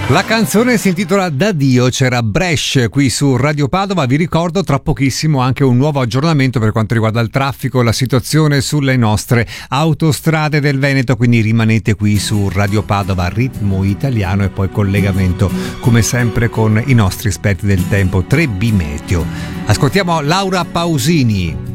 La canzone si intitola Da Dio, c'era Brescia qui su Radio Padova. Vi ricordo tra pochissimo anche un nuovo aggiornamento per quanto riguarda il traffico, la situazione sulle nostre autostrade del Veneto, quindi rimanete qui su Radio Padova, ritmo italiano, e poi collegamento come sempre con i nostri esperti del tempo 3B Meteo. Ascoltiamo Laura Pausini.